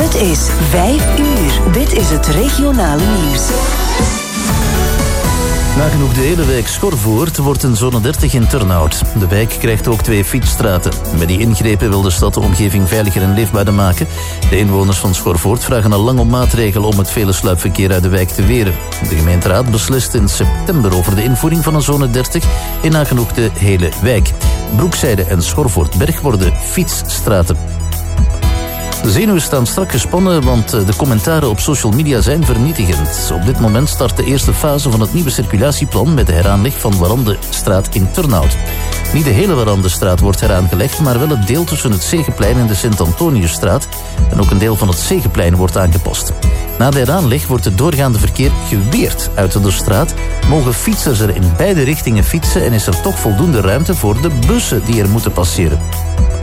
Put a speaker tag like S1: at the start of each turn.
S1: Het is 5 uur. Dit is het regionale nieuws.
S2: Nagenoeg de hele wijk Schorvoort wordt een zone 30 in Turnhout. De wijk krijgt ook 2 fietsstraten. Met die ingrepen wil de stad de omgeving veiliger en leefbaarder maken. De inwoners van Schorvoort vragen al lang om maatregelen om het vele sluipverkeer uit de wijk te weren. De gemeenteraad beslist in september over de invoering van een zone 30 in nagenoeg de hele wijk. Broekzijde en Schorvoortberg worden fietsstraten. De zenuwen staan strak gespannen, want de commentaren op social media zijn vernietigend. Op dit moment start de eerste fase van het nieuwe circulatieplan met de heraanleg van Warandestraat in Turnhout. Niet de hele Warandestraat wordt heraangelegd, maar wel het deel tussen het Zegeplein en de Sint-Antoniusstraat. En ook een deel van het Zegeplein wordt aangepast. Na de heraanleg wordt het doorgaande verkeer geweerd uit de straat. Mogen fietsers er in beide richtingen fietsen en is er toch voldoende ruimte voor de bussen die er moeten passeren.